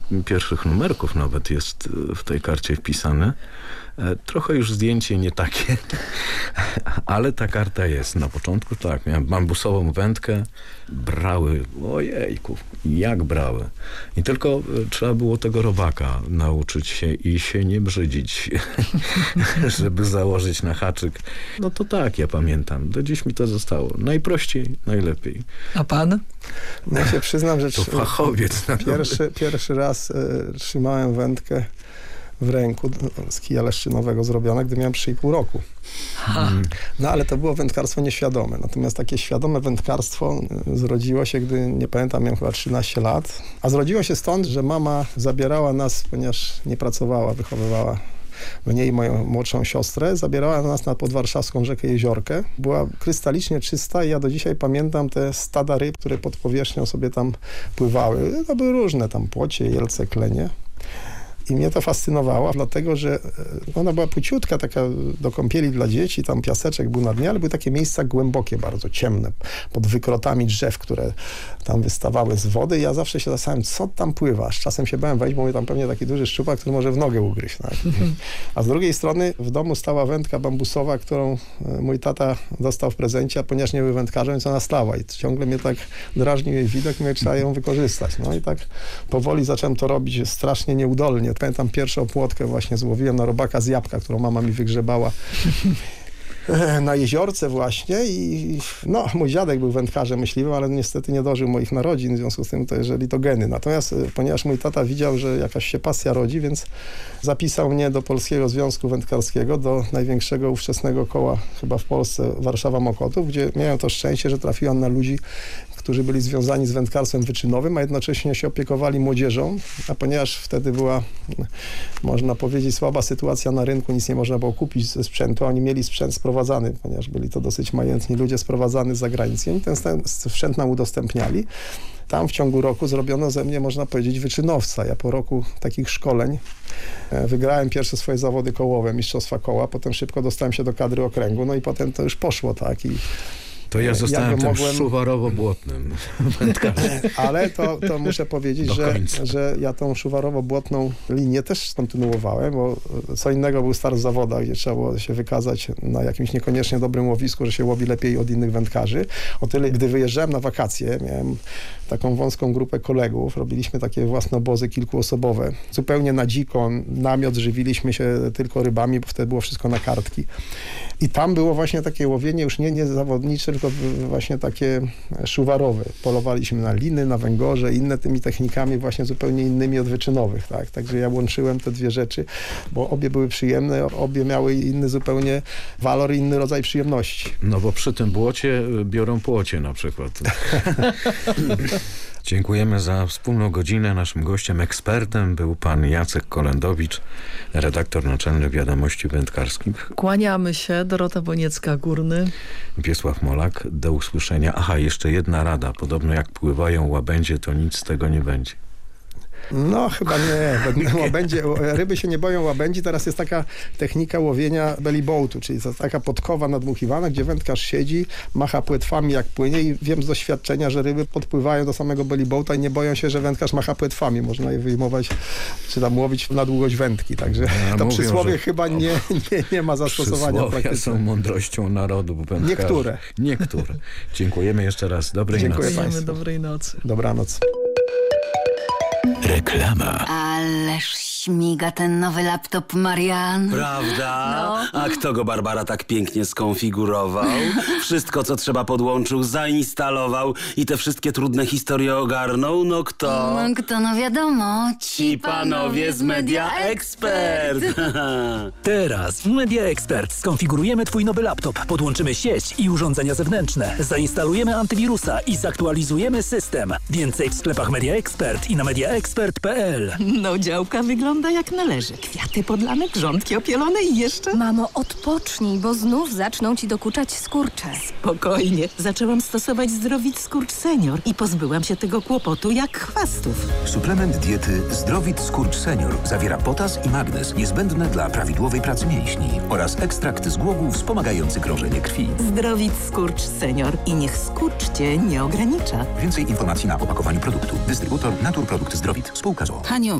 pierwszych numerków nawet jest w tej karcie wpisane. Trochę już zdjęcie nie takie, ale ta karta jest. Na początku tak, miałem bambusową wędkę, brały, ojejku, jak brały. I tylko trzeba było tego robaka nauczyć się i się nie brzydzić, żeby założyć na haczyk. No to tak, ja pamiętam. Do dziś mi to zostało. Najprościej, najlepiej. A pan? Ja się przyznam, że To fachowiec. pierwszy raz trzymałem wędkę w ręku z kija leszczynowego zrobione, gdy miałem 3,5 roku. No ale to było wędkarstwo nieświadome. Natomiast takie świadome wędkarstwo zrodziło się, gdy, nie pamiętam, miałem chyba 13 lat. A zrodziło się stąd, że mama zabierała nas, ponieważ nie pracowała, wychowywała mnie i moją młodszą siostrę, zabierała nas na podwarszawską rzekę Jeziorkę. Była krystalicznie czysta i ja do dzisiaj pamiętam te stada ryb, które pod powierzchnią sobie tam pływały. To były różne tam płocie, jelce, klenie. I mnie to fascynowało, dlatego że ona była płyciutka, taka do kąpieli dla dzieci, tam piaseczek był na dnie, ale były takie miejsca głębokie, bardzo ciemne, pod wykrotami drzew, które tam wystawały z wody. I ja zawsze się zastanawiałem, co tam pływa. Z czasem się bałem wejść, bo mówię, tam pewnie taki duży szczupak, który może w nogę ugryźć. Tak? A z drugiej strony w domu stała wędka bambusowa, którą mój tata dostał w prezencie, a ponieważ nie był wędkarzem, więc ona stała. I ciągle mnie tak drażnił jej widok, mnie trzeba ją wykorzystać. No i tak powoli zacząłem to robić strasznie nieudolnie. Pamiętam pierwszą płotkę właśnie złowiłem na robaka z jabłka, którą mama mi wygrzebała na jeziorce właśnie i no, mój dziadek był wędkarzem myśliwym, ale niestety nie dożył moich narodzin, w związku z tym to jeżeli to geny. Natomiast ponieważ mój tata widział, że jakaś się pasja rodzi, więc zapisał mnie do Polskiego Związku Wędkarskiego, do największego ówczesnego koła chyba w Polsce, Warszawa Mokotów, gdzie miałem to szczęście, że trafiłem na ludzi, którzy byli związani z wędkarstwem wyczynowym, a jednocześnie się opiekowali młodzieżą, a ponieważ wtedy była, można powiedzieć, słaba sytuacja na rynku, nic nie można było kupić ze sprzętu, oni mieli sprzęt sprowadzany, ponieważ byli to dosyć majętni ludzie, sprowadzany z zagranicy i ten sprzęt nam udostępniali. Tam w ciągu roku zrobiono ze mnie, można powiedzieć, wyczynowca. Ja po roku takich szkoleń wygrałem pierwsze swoje zawody kołowe, mistrzostwa koła, potem szybko dostałem się do kadry okręgu, no i potem to już poszło, tak. I to ja zostałem tym szuwarowo-błotnym wędkarzem. Ale to muszę powiedzieć, że ja tą szuwarowo-błotną linię też kontynuowałem, bo co innego był start w zawodach, gdzie trzeba było się wykazać na jakimś niekoniecznie dobrym łowisku, że się łowi lepiej od innych wędkarzy. O tyle, gdy wyjeżdżałem na wakacje, miałem taką wąską grupę kolegów, robiliśmy takie własne obozy kilkuosobowe, zupełnie na dziko, namiot, żywiliśmy się tylko rybami, bo wtedy było wszystko na kartki. I tam było właśnie takie łowienie już nie zawodnicze, tylko właśnie takie szuwarowe. Polowaliśmy na liny, na węgorze, inne tymi technikami właśnie zupełnie innymi od wyczynowych. Tak? Także ja łączyłem te dwie rzeczy, bo obie były przyjemne, obie miały inny zupełnie walor, inny rodzaj przyjemności. No bo przy tym błocie biorą płocie na przykład. Dziękujemy za wspólną godzinę. Naszym gościem, ekspertem był pan Jacek Kolendowicz, redaktor naczelny Wiadomości Wędkarskich. Kłaniamy się. Dorota Boniecka-Górny. Wiesław Molak. Do usłyszenia. Aha, jeszcze jedna rada. Podobno jak pływają łabędzie, to nic z tego nie będzie. No chyba nie. Ryby się nie boją łabędzi. Teraz jest taka technika łowienia bellyboatu, czyli to taka podkowa nadmuchiwana, gdzie wędkarz siedzi, macha płetwami jak płynie i wiem z doświadczenia, że ryby podpływają do samego bellyboata i nie boją się, że wędkarz macha płetwami. Można je wyjmować, czy tam łowić na długość wędki. Także to mówią, przysłowie chyba nie ma zastosowania w praktyce. Są mądrością narodu wędkarzy. Niektóre. Dziękujemy jeszcze raz. Dziękuję nocy. Państwu. Dobrej nocy. Dobranoc. Reklama. Ależ śmiga ten nowy laptop, Marian. Prawda? No. A kto go, Barbara, tak pięknie skonfigurował? Wszystko, co trzeba, podłączył, zainstalował i te wszystkie trudne historie ogarnął? No kto? No wiadomo. Ci panowie z Media Expert. Teraz w Media Expert skonfigurujemy twój nowy laptop, podłączymy sieć i urządzenia zewnętrzne, zainstalujemy antywirusa i zaktualizujemy system. Więcej w sklepach Media Expert i na mediaexpert.pl. No, działka wygląda jak należy. Kwiaty podlane, grządki opielone i jeszcze... Mamo, odpocznij, bo znów zaczną ci dokuczać skurcze. Spokojnie. Zaczęłam stosować Zdrowit Skurcz Senior i pozbyłam się tego kłopotu jak chwastów. Suplement diety Zdrowit Skurcz Senior zawiera potas i magnez niezbędne dla prawidłowej pracy mięśni oraz ekstrakt z głogów wspomagający krążenie krwi. Zdrowit Skurcz Senior i niech skurcz cię nie ogranicza. Więcej informacji na opakowaniu produktu. Dystrybutor Naturprodukt Zdrowit. Spółka z o.o. Haniu,